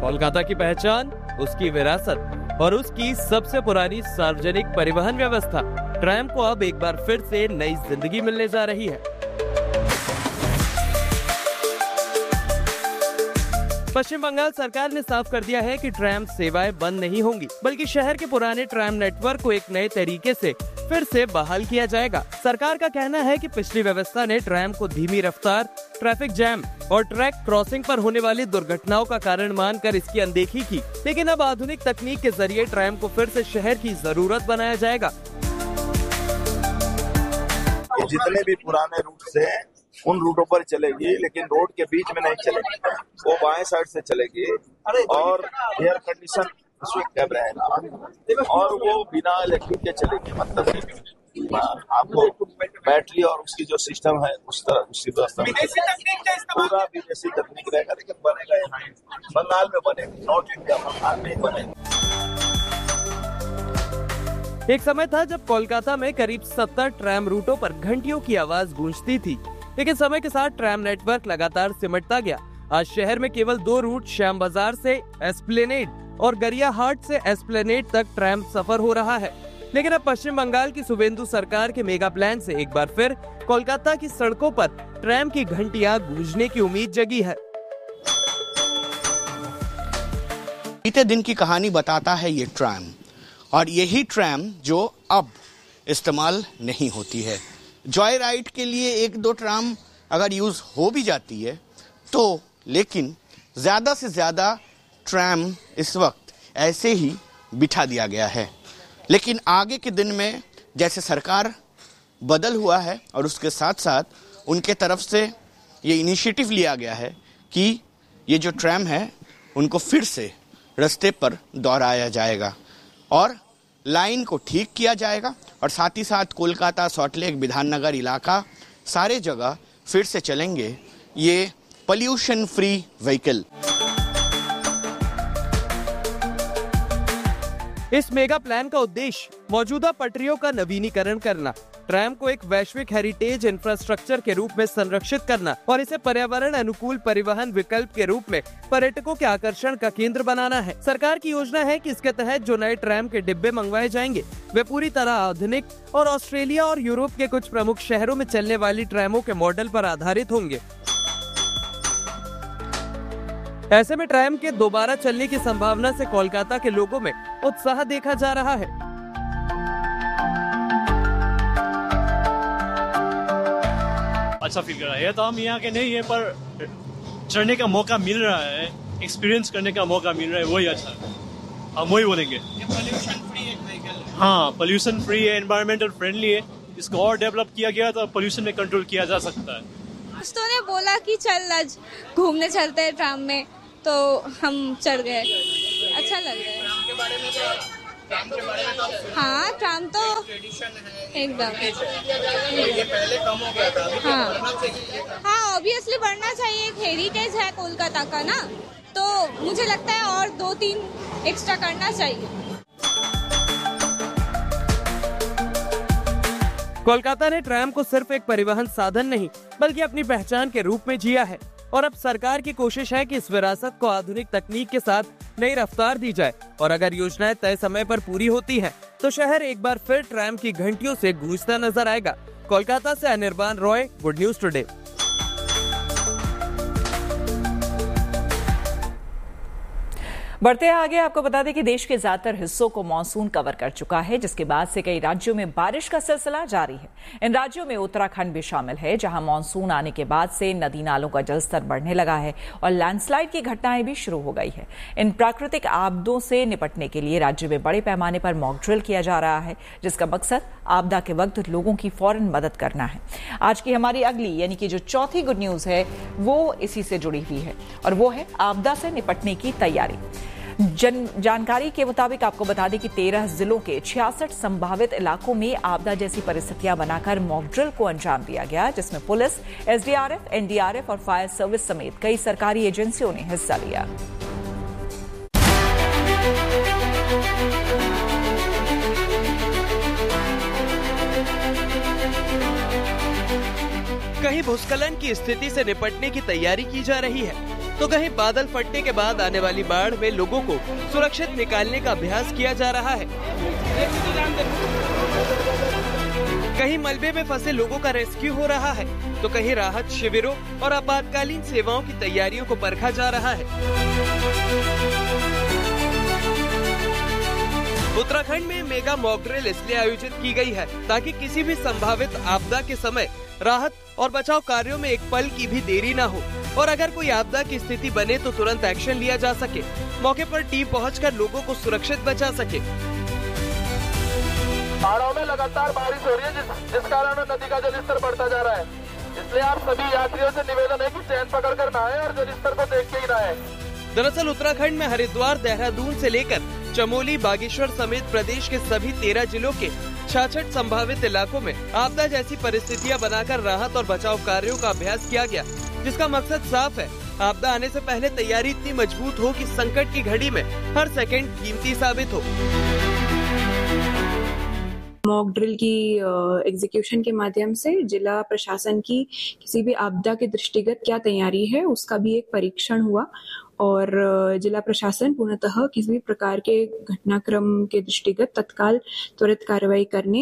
कोलकाता की पहचान, उसकी विरासत और उसकी सबसे पुरानी सार्वजनिक परिवहन व्यवस्था ट्रैम को अब एक बार फिर से नई जिंदगी मिलने जा रही है। पश्चिम बंगाल सरकार ने साफ कर दिया है कि ट्रैम सेवाएं बंद नहीं होंगी, बल्कि शहर के पुराने ट्रैम नेटवर्क को एक नए तरीके से फिर से बहाल किया जाएगा। सरकार का कहना है कि पिछली व्यवस्था ने ट्रैम को धीमी रफ्तार, ट्रैफिक जैम और ट्रैक क्रॉसिंग पर होने वाली दुर्घटनाओं का कारण मानकर इसकी अनदेखी की, लेकिन अब आधुनिक तकनीक के जरिए ट्रैम को फिर से शहर की जरूरत बनाया जाएगा। जितने भी पुराने रूट से उन रूटों पर चलेगी, लेकिन रोड के बीच में नहीं चलेगी, वो बाएं साइड से चलेगी और एयर कंडीशन कैब रहेगा और वो बिना इलेक्ट्रिक के चलेगी। मतलब आपको बैटरी और उसकी जो सिस्टम है उस तरह उसी व्यवस्था पूरा विदेशी तकनीक रहेगा, लेकिन बनेगा यहाँ बंगाल में बनेगा, नॉर्थ इंडिया बंगाल में बनेगा। एक समय था जब कोलकाता में करीब 70 ट्रैम रूटों पर घंटियों की आवाज गूंजती थी, लेकिन समय के साथ ट्रैम नेटवर्क लगातार सिमटता गया। आज शहर में केवल 2 रूट श्याम बाजार से एस्प्लेनेड और गरियाहाट से एस्प्लेनेड तक ट्रैम सफर हो रहा है। लेकिन अब पश्चिम बंगाल की शुभेंदु सरकार के मेगा प्लान से एक बार फिर कोलकाता की सड़कों पर ट्रैम की घंटियां गूंजने की उम्मीद जगी है। बीते दिन की कहानी बताता है ये ट्रैम, और यही ट्रैम जो अब इस्तेमाल नहीं होती है। जॉय राइड के लिए 1-2 ट्रैम अगर यूज हो भी जाती है तो, लेकिन ज्यादा से ज्यादा ट्रैम इस वक्त ऐसे ही बिठा दिया गया है। लेकिन आगे के दिन में जैसे सरकार बदल हुआ है और उसके साथ साथ उनके तरफ से ये इनिशिएटिव लिया गया है कि ये जो ट्रैम है उनको फिर से रास्ते पर दोहराया जाएगा और लाइन को ठीक किया जाएगा, और साथ ही साथ कोलकाता, सॉल्टलेक, विधाननगर इलाका सारे जगह फिर से चलेंगे ये पॉल्यूशन फ्री व्हीकल। इस मेगा प्लान का उद्देश्य मौजूदा पटरियों का नवीनीकरण करना, ट्रैम को एक वैश्विक हेरिटेज इंफ्रास्ट्रक्चर के रूप में संरक्षित करना और इसे पर्यावरण अनुकूल परिवहन विकल्प के रूप में पर्यटकों के आकर्षण का केंद्र बनाना है। सरकार की योजना है कि इसके तहत जो नए ट्रैम के डिब्बे मंगवाए जाएंगे वे पूरी तरह आधुनिक और ऑस्ट्रेलिया और यूरोप के कुछ प्रमुख शहरों में चलने वाली ट्रैमों के मॉडल पर आधारित होंगे। ऐसे में ट्रैम के दोबारा चलने की संभावना से कोलकाता के लोगों में उत्साह देखा जा रहा है। अच्छा फील कर रहा है। तो हम यहाँ के नहीं है, पर चढ़ने का मौका मिल रहा है, एक्सपीरियंस करने का मौका मिल रहा है, वही अच्छा है। हम वही बोलेंगे। पॉल्यूशन फ्री एक व्हीकल है। हाँ, पॉल्यूशन फ्री है, एनवायरमेंटल फ्रेंडली है। इसको और डेवलप किया गया तो पॉल्यूशन में कंट्रोल किया जा सकता है। दोस्तों ने बोला कि चल आज घूमने चलते हैं ट्राम में, तो हम चढ़ गए। अच्छा लग रहा है। हाँ, ट्राम तो एकदम ये पहले कम हो गया था। हाँ, ऑब्वियसली बढ़ना चाहिए। एक हेरिटेज है कोलकाता का ना, तो मुझे लगता है और 2-3 एक्स्ट्रा करना चाहिए। कोलकाता ने ट्रैम को सिर्फ एक परिवहन साधन नहीं बल्कि अपनी पहचान के रूप में जिया है, और अब सरकार की कोशिश है कि इस विरासत को आधुनिक तकनीक के साथ नई रफ्तार दी जाए। और अगर योजनाएं तय समय पर पूरी होती हैं, तो शहर एक बार फिर ट्रैम की घंटियों से गूंजता नजर आएगा। कोलकाता से Anirban Roy, good news today. बढ़ते आगे आपको बता दें कि देश के ज्यादातर हिस्सों को मानसून कवर कर चुका है, जिसके बाद से कई राज्यों में बारिश का सिलसिला जारी है। इन राज्यों में उत्तराखंड भी शामिल है, जहां मानसून आने के बाद से नदी नालों का जलस्तर बढ़ने लगा है और लैंडस्लाइड की घटनाएं भी शुरू हो गई है। इन प्राकृतिक आपदों से निपटने के लिए राज्य में बड़े पैमाने पर मॉक ड्रिल किया जा रहा है, जिसका मकसद आपदा के वक्त लोगों की फौरन मदद करना है। आज की हमारी अगली यानी कि जो चौथी गुड न्यूज है वो इसी से जुड़ी हुई है, और वो है आपदा से निपटने की तैयारी। जानकारी के मुताबिक आपको बता दें कि 13 जिलों के 66 संभावित इलाकों में आपदा जैसी परिस्थितियां बनाकर मॉक ड्रिल को अंजाम दिया गया, जिसमें पुलिस, एसडीआरएफ, एनडीआरएफ और फायर सर्विस समेत कई सरकारी एजेंसियों ने हिस्सा लिया। कहीं भूस्खलन की स्थिति से निपटने की तैयारी की जा रही है, तो कहीं बादल फटने के बाद आने वाली बाढ़ में लोगों को सुरक्षित निकालने का अभ्यास किया जा रहा है। कहीं मलबे में फंसे लोगों का रेस्क्यू हो रहा है, तो कहीं राहत शिविरों और आपातकालीन सेवाओं की तैयारियों को परखा जा रहा है। उत्तराखंड में मेगा मॉक ड्रिल इसलिए आयोजित की गई है ताकि किसी भी संभावित आपदा के समय राहत और बचाव कार्यों में एक पल की भी देरी न हो और अगर कोई आपदा की स्थिति बने तो तुरंत एक्शन लिया जा सके। मौके पर टीम पहुंचकर लोगों को सुरक्षित बचा सके। पहाड़ों में लगातार बारिश हो रही है जिस कारण नदी का जलस्तर बढ़ता जा रहा है, इसलिए आप सभी यात्रियों से निवेदन है कि चैन पकड़ कर नहाएं और जलस्तर को देख के ही नहाएं। दरअसल उत्तराखंड में हरिद्वार, देहरादून से लेकर चमोली, बागेश्वर समेत प्रदेश के सभी 13 जिलों के 66 संभावित इलाकों में आपदा जैसी परिस्थितियां बनाकर राहत और बचाव कार्यों का अभ्यास किया गया, जिसका मकसद साफ है। आपदा आने से पहले तैयारी इतनी मजबूत हो कि संकट की घड़ी में हर सेकंड कीमती साबित हो। मॉक ड्रिल की एग्जीक्यूशन के माध्यम से जिला प्रशासन की किसी भी आपदा के दृष्टिगत क्या तैयारी है उसका भी एक परीक्षण हुआ और जिला प्रशासन पूर्णतः किसी भी प्रकार के घटनाक्रम के दृष्टिगत तत्काल त्वरित कार्रवाई करने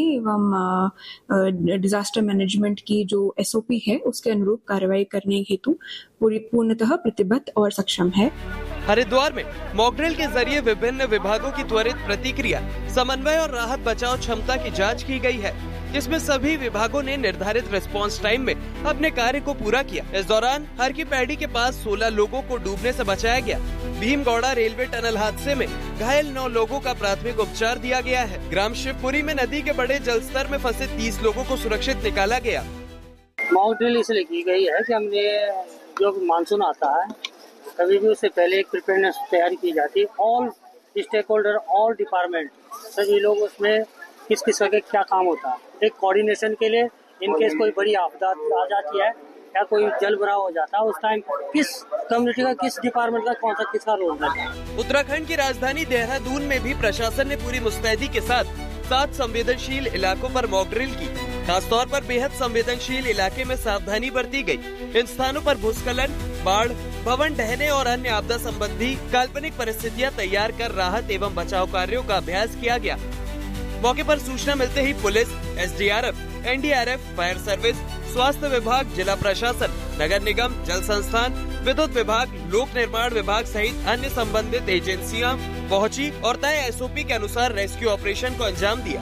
एवं डिजास्टर मैनेजमेंट की जो SOP है उसके अनुरूप कार्रवाई करने हेतु पूर्णतः प्रतिबद्ध और सक्षम है। हरिद्वार में मॉक ड्रिल के जरिए विभिन्न विभागों की त्वरित प्रतिक्रिया, समन्वय और राहत बचाव क्षमता की जांच की गई है, जिसमें सभी विभागों ने निर्धारित रिस्पांस टाइम में अपने कार्य को पूरा किया। इस दौरान हर की पैड़ी के पास 16 लोगों को डूबने से बचाया गया। भीमगौड़ा रेलवे टनल हादसे में घायल 9 लोगों का प्राथमिक उपचार दिया गया है। ग्राम शिवपुरी में नदी के बड़े जलस्तर में फंसे 30 लोगों को सुरक्षित निकाला गया। मॉक ड्रिल इसलिए की गई है कि हमने जो मानसून आता है कभी भी उससे पहले एक प्रिपेयरनेस तैयारी की जाती है। All stake holder, all department, सभी लोग उसमें किस किस का क्या काम होता है, एक कोऑर्डिनेशन के लिए इनकेस कोई बड़ी आपदा आ जाती है या कोई जल भराव हो जाता है उस टाइम किस कम्युनिटी का, किस डिपार्टमेंट का कौन सा किसका रोल रहता है। उत्तराखंड की राजधानी देहरादून में भी प्रशासन ने पूरी मुस्तैदी के साथ 7 संवेदनशील इलाकों पर मॉक ड्रिल की। खासतौर पर बेहद संवेदनशील इलाके में सावधानी बरती गई। इन स्थानों पर भूस्खलन, बाढ़, भवन ढहने और अन्य आपदा संबंधी काल्पनिक परिस्थितियां तैयार कर राहत एवं बचाव कार्यों का अभ्यास किया गया। मौके पर सूचना मिलते ही police, SDRF, NDRF, fire service, स्वास्थ्य विभाग, जिला प्रशासन, नगर निगम, जल संस्थान, विद्युत विभाग, लोक निर्माण विभाग सहित अन्य संबंधित एजेंसियां पहुंची और तय SOP के अनुसार रेस्क्यू ऑपरेशन को अंजाम दिया।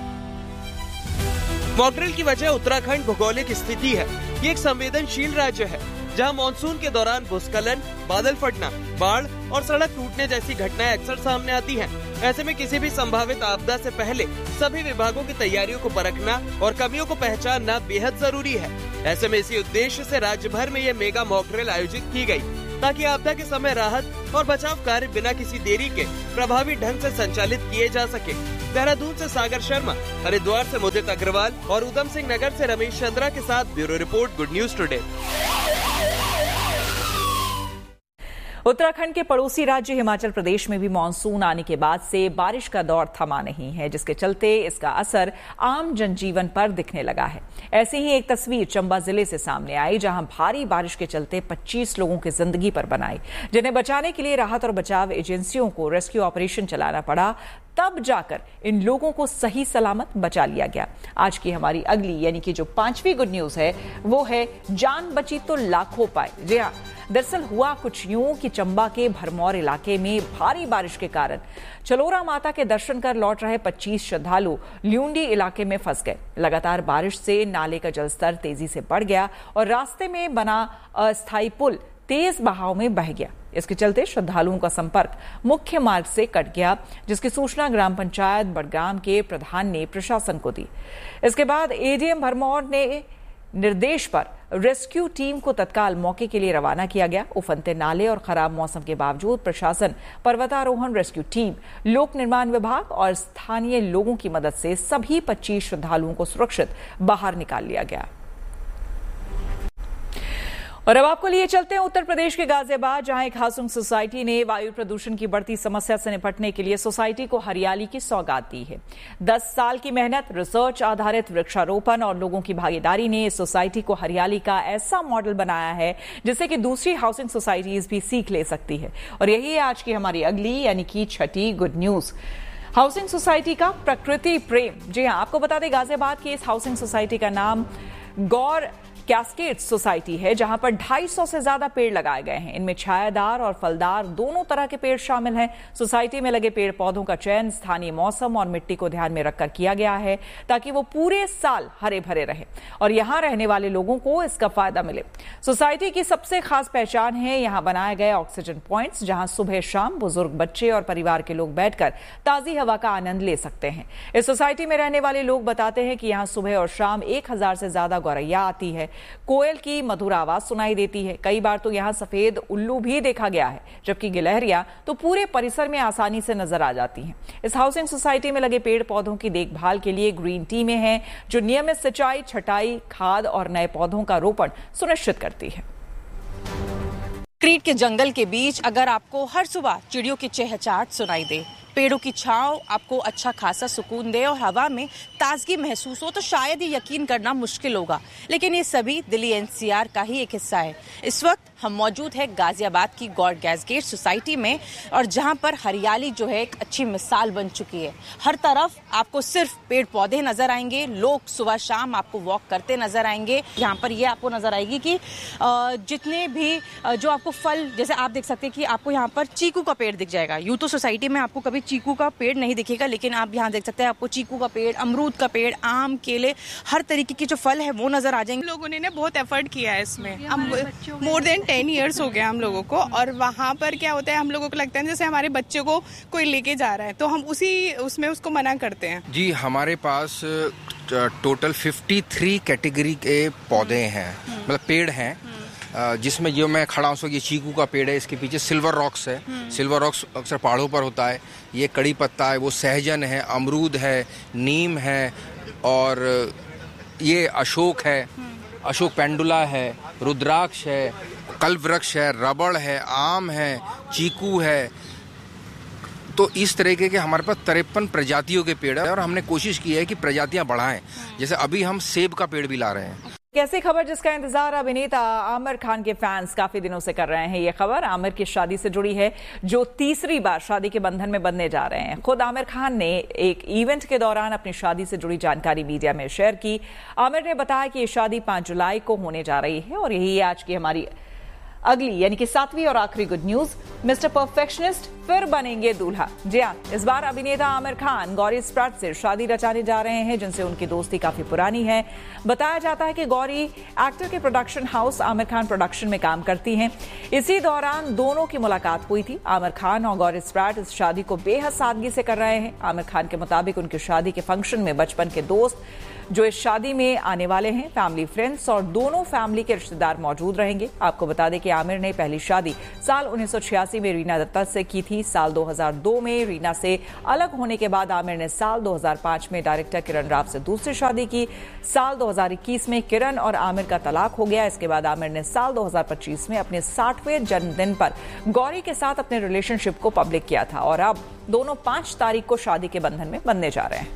मॉक ड्रिल की वजह उत्तराखंड भौगोलिक स्थिति है। ये एक संवेदनशील राज्य है जहां मानसून के दौरान भूस्खलन, बादल फटना, बाढ़ और सड़क टूटने जैसी घटनाएं अक्सर सामने आती हैं। ऐसे में किसी भी संभावित आपदा से पहले सभी विभागों की तैयारियों को परखना और कमियों को पहचानना बेहद जरूरी है। ऐसे में इसी उद्देश्य से राज्य भर में ये मेगा मॉक ड्रिल आयोजित की गई, ताकि आपदा के समय राहत और बचाव कार्य बिना किसी देरी के प्रभावी ढंग से संचालित किए जा सके। देहरादून से सागर शर्मा, हरिद्वार से मुदित अग्रवाल और उधम सिंह नगर से रमेश चंद्रा के साथ bureau report, good news today. Uttarakhand के पड़ोसी राज्य हिमाचल प्रदेश में भी मानसून आने के बाद से बारिश का दौर थमा नहीं है, जिसके चलते इसका असर आम जनजीवन पर दिखने लगा है। ऐसे ही एक तस्वीर चंबा जिले से सामने आई, जहां भारी बारिश के चलते 25 लोगों की जिंदगी पर बनाई, जिन्हें बचाने के लिए राहत और बचाव एजेंसियों को रेस्क्यू ऑपरेशन चलाना पड़ा। तब जाकर इन लोगों को सही सलामत बचा लिया गया। आज की हमारी अगली यानी कि जो 5वीं गुड न्यूज है वो है जान बची तो लाखों पाए। जी हाँ, दरअसल हुआ कुछ यूं कि चंबा के भरमौर इलाके में भारी बारिश के कारण चलोरा माता के दर्शन कर लौट रहे 25 श्रद्धालु ल्यूंडी इलाके में फंस गए। लगातार बारिश से नाले का जलस्तर तेजी से बढ़ गया और रास्ते में बना अस्थायी पुल तेज बहाव में बह गया। इसके चलते श्रद्धालुओं का संपर्क मुख्य मार्ग से कट गया, जिसकी सूचना ग्राम पंचायत बड़गाम के प्रधान ने प्रशासन को दी। इसके बाद ADM भरमौर ने निर्देश पर रेस्क्यू टीम को तत्काल मौके के लिए रवाना किया गया। उफनते नाले और खराब मौसम के बावजूद प्रशासन, पर्वतारोहण रेस्क्यू टीम, लोक निर्माण विभाग और स्थानीय लोगों की मदद से सभी 25 श्रद्धालुओं को सुरक्षित बाहर निकाल लिया गया। और अब आपको लिए चलते हैं उत्तर प्रदेश के गाजियाबाद, जहां एक हाउसिंग सोसाइटी ने वायु प्रदूषण की बढ़ती समस्या से निपटने के लिए सोसाइटी को हरियाली की सौगात दी है। 10 साल की मेहनत, रिसर्च आधारित वृक्षारोपण और लोगों की भागीदारी ने इस सोसाइटी को हरियाली का ऐसा मॉडल बनाया है जिससे कि दूसरी हाउसिंग सोसाइटीज भी सीख ले सकती है। और यही है आज की हमारी अगली यानी कि छठी गुड न्यूज, हाउसिंग सोसाइटी का प्रकृति प्रेम। जी हां, आपको बता दें गाजियाबाद की इस हाउसिंग सोसाइटी का नाम गौर कैस्केड्स सोसाइटी है, जहां पर 250 से ज्यादा पेड़ लगाए गए हैं। इनमें छायादार और फलदार दोनों तरह के पेड़ शामिल हैं। सोसाइटी में लगे पेड़ पौधों का चयन स्थानीय मौसम और मिट्टी को ध्यान में रखकर किया गया है ताकि वो पूरे साल हरे भरे रहे और यहां रहने वाले लोगों को इसका फायदा मिले। सोसाइटी की सबसे खास पहचान है यहां बनाए गए ऑक्सीजन पॉइंट्स, जहां सुबह शाम बुजुर्ग, बच्चे और परिवार के लोग बैठकर ताजी हवा का आनंद ले सकते हैं। इस सोसाइटी में रहने वाले लोग बताते हैं कि यहां सुबह और शाम 1000 से ज्यादा गौरैया आती है, कोयल की मधुर आवाज सुनाई देती है। कई बार तो यहां सफेद उल्लू भी देखा गया है, जबकि गिलहरियां तो पूरे परिसर में आसानी से नजर आ जाती हैं। इस हाउसिंग सोसाइटी में लगे पेड़ पौधों की देखभाल के लिए ग्रीन टीमें हैं जो नियमित सिंचाई, छटाई, खाद और नए पौधों का रोपण सुनिश्चित करती है। क्रीट के जंगल के बीच अगर आपको हर सुबह चिड़ियों की चहचहाट सुनाई दे, पेड़ों की छांव आपको अच्छा खासा सुकून दे और हवा में ताजगी महसूस हो, तो शायद ये यकीन करना मुश्किल होगा, लेकिन ये सभी दिल्ली एनसीआर का ही एक हिस्सा है। इस वक्त हम मौजूद है गाजियाबाद की गौर कैस्केड सोसाइटी में, और जहां पर हरियाली जो है एक अच्छी मिसाल बन चुकी है। हर तरफ आपको सिर्फ पेड़ पौधे नजर आएंगे, लोग सुबह शाम आपको वॉक करते नजर आएंगे। यहाँ पर ये आपको नजर आएगी कि जितने भी जो आपको फल, जैसे आप देख सकते हैं कि आपको यहाँ पर चीकू का पेड़ दिख जाएगा। यूं तो सोसाइटी में आपको कभी चीकू का पेड़ नहीं दिखेगा, लेकिन आप यहाँ देख सकते हैं आपको चीकू का पेड़, अमरूद का पेड़, आम, केले, हर तरीके के जो फल है वो नजर आ जाएंगे। लोगों ने बहुत एफर्ट किया है इसमें, मोर देन 10 इयर्स हो गया हम लोगों को। और वहाँ पर क्या होता है, हम लोगों को लगता है जैसे हमारे बच्चे को कोई लेके जा रहा है, तो हम उसमें उसको मना करते हैं। जी, हमारे पास टोटल 53 कैटेगरी के पौधे हैं, मतलब पेड़ हैं, जिसमें जो मैं खड़ा हूँ ये चीकू का पेड़ है, इसके पीछे सिल्वर रॉक्स है। सिल्वर रॉक्स अक्सर पहाड़ों पर होता है। ये कड़ी पत्ता है, वो सहजन है, अमरूद है, नीम है, और ये अशोक है, अशोक पेंडुला है, रुद्राक्ष है, कल्पवृक्ष है, रबड़ है, आम है, चीकू है। तो इस तरीके के हमारे पास 53 प्रजातियों के पेड़ है, और हमने कोशिश की है कि प्रजातियां बढ़ाएं। जैसे अभी हम सेब का पेड़ भी ला रहे हैं। कैसी खबर जिसका इंतजार अभिनेता आमिर खान के फैंस काफी दिनों से कर रहे हैं। ये खबर आमिर की शादी से जुड़ी है, जो तीसरी बार शादी के बंधन में बंधने जा रहे हैं। खुद आमिर खान ने एक इवेंट के दौरान अपनी शादी से जुड़ी जानकारी मीडिया में शेयर की। आमिर ने बताया कि ये शादी 5 जुलाई को होने जा रही है। और यही आज की हमारी अगली यानी कि 7वीं और आखिरी गुड न्यूज, मिस्टर परफेक्शनिस्ट फिर बनेंगे दूल्हा। जी हां, इस बार अभिनेता आमिर खान गौरी स्प्रैट से शादी रचाने जा रहे हैं, जिनसे उनकी दोस्ती काफी पुरानी है। बताया जाता है कि गौरी एक्टर के production house Aamir Khan production में काम करती हैं। इसी दौरान दोनों की मुलाकात हुई थी। आमिर खान और गौरी स्प्रैट इस शादी को बेहद सादगी से कर रहे हैं। आमिर खान के मुताबिक उनकी शादी के फंक्शन में बचपन के दोस्त जो इस शादी में आने वाले हैं, फैमिली फ्रेंड्स और दोनों फैमिली के रिश्तेदार मौजूद रहेंगे। आपको बता दें कि आमिर ने पहली शादी साल 1986 में रीना दत्ता से की थी। साल 2002 में रीना से अलग होने के बाद आमिर ने साल 2005 में डायरेक्टर किरण राव से दूसरी शादी की। साल 2021 में किरण और आमिर का तलाक हो गया। इसके बाद आमिर ने साल 2025 में अपने 60वें जन्मदिन पर गौरी के साथ अपने रिलेशनशिप को पब्लिक किया था, और अब दोनों 5 तारीख को शादी के बंधन में बंधने जा रहे हैं।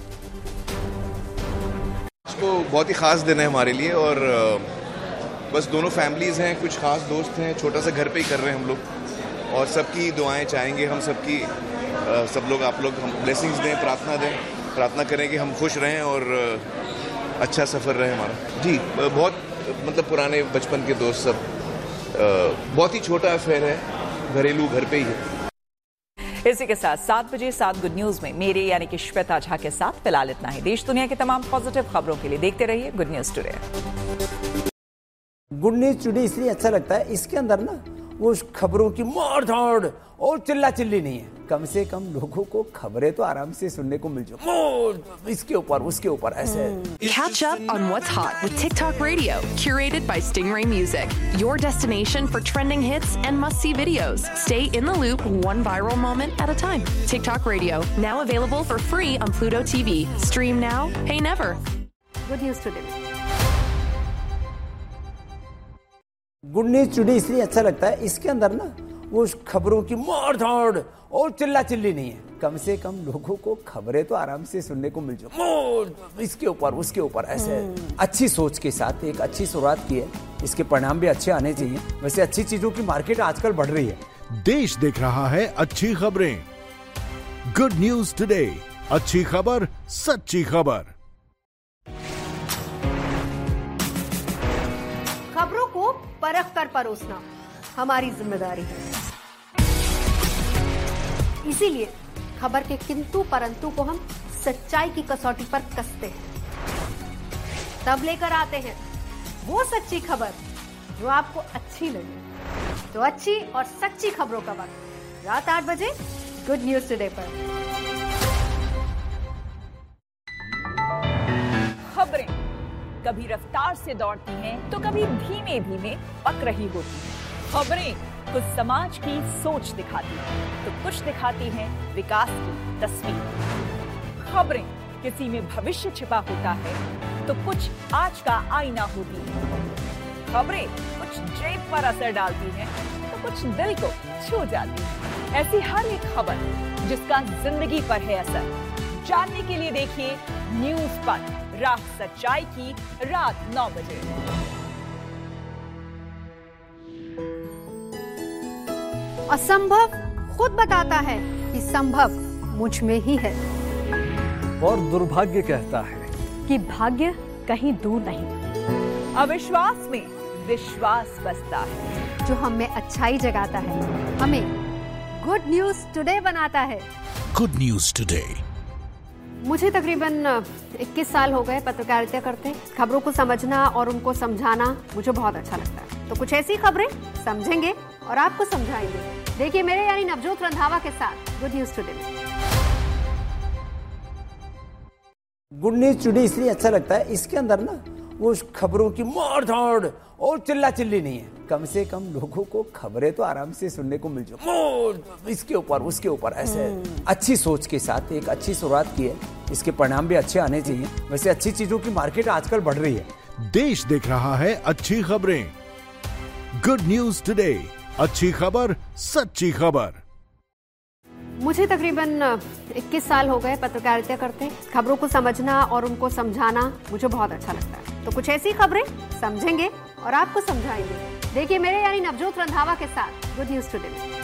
इसको बहुत ही ख़ास दिन है हमारे लिए, और बस दोनों फैमिलीज़ हैं, कुछ ख़ास दोस्त हैं, छोटा सा घर पे ही कर रहे हैं हम लोग, और सबकी दुआएं चाहेंगे हम सबकी, सब लोग, आप लोग हम ब्लेसिंग्स दें, प्रार्थना करें कि हम खुश रहें और अच्छा सफ़र रहे हमारा। जी, बहुत मतलब पुराने बचपन के दोस्त सब, बहुत ही छोटा अफेयर है, घरेलू, घर पे ही है। इसी के साथ 7 बजे 7 गुड न्यूज में मेरे यानी कि श्वेता झा के साथ फिलहाल इतना ही। देश दुनिया की तमाम पॉजिटिव खबरों के लिए देखते रहिए good news today. Good news today इसलिए अच्छा लगता है, इसके अंदर ना वो खबरों की मार धाड़ और चिल्ला चिल्ली नहीं है। कम से कम लोगों को खबरें तो आराम से सुनने को मिल जाए, इसके ऊपर उसके ऊपर ऐसे। Catch up on what's hot with TikTok Radio, curated by Stingray Music, your destination for trending hits and must-see videos. Stay in the loop, one viral moment at a time. TikTok Radio, now available for free on Pluto TV. Stream now, pay never. Good news today. Good news today इसलिए अच्छा लगता है, इसके अंदर ना वो खबरों की मार धाड़ और चिल्ला चिल्ली नहीं है। कम से कम लोगों को खबरें तो आराम से सुनने को मिल जाए, इसके ऊपर उसके ऊपर ऐसे अच्छी सोच के साथ एक अच्छी शुरुआत की है, इसके परिणाम भी अच्छे आने चाहिए। वैसे अच्छी चीजों की मार्केट आजकल बढ़ रही है। देश देख रहा है अच्छी खबरें। गुड न्यूज टुडे, अच्छी खबर सच्ची खबर। खबरों को परख कर परोसना हमारी जिम्मेदारी है, इसीलिए खबर के किंतु परंतु को हम सच्चाई की कसौटी पर कसते हैं, तब लेकर आते हैं वो सच्ची खबर जो आपको अच्छी लगे। तो अच्छी और सच्ची खबरों का वक्त रात 8 बजे गुड न्यूज टुडे पर। खबरें कभी रफ्तार से दौड़ती हैं तो कभी धीमे धीमे पक रही होती हैं। खबरें कुछ समाज की सोच दिखाती हैं तो कुछ दिखाती हैं विकास की तस्वीर। खबरें किसी में भविष्य छिपा होता है तो कुछ आज का आईना होती है। खबरें कुछ जेब पर असर डालती हैं तो कुछ दिल को छू जाती है। ऐसी हर एक खबर जिसका जिंदगी पर है असर, जानने के लिए देखिए न्यूज पर राह सच्चाई की रात 9 बजे। असंभव खुद बताता है कि संभव मुझ में ही है, और दुर्भाग्य कहता है कि भाग्य कहीं दूर नहीं। अविश्वास में विश्वास बसता है, जो हमें अच्छाई जगाता है, हमें गुड न्यूज टुडे बनाता है। Good news today. मुझे तकरीबन 21 साल हो गए पत्रकारिता करते। खबरों को समझना और उनको समझाना मुझे बहुत अच्छा लगता है। तो कुछ ऐसी खबरें समझेंगे और आपको समझाएंगे। देखिए मेरे यानी नवजोत रंधावा के साथ गुड न्यूज टुडे में। गुड न्यूज टुडे इसलिए अच्छा लगता है, इसके अंदर ना वो खबरों की मार धाड़ और चिल्ला चिल्ली नहीं है। कम से कम लोगों को खबरें तो आराम से सुनने को मिल जाए, इसके ऊपर उसके ऊपर ऐसे अच्छी सोच के साथ एक अच्छी शुरुआत की है, इसके परिणाम भी अच्छे आने चाहिए। वैसे अच्छी चीजों की मार्केट आजकल बढ़ रही है। देश देख रहा है अच्छी खबरें। गुड न्यूज टुडे, अच्छी खबर सच्ची खबर। मुझे तकरीबन 21 साल हो गए पत्रकारिता करते। खबरों को समझना और उनको समझाना मुझे बहुत अच्छा लगता है। तो कुछ ऐसी खबरें समझेंगे और आपको समझाएंगे। देखिए मेरे यानी नवजोत रंधावा के साथ गुड न्यूज टुडे में।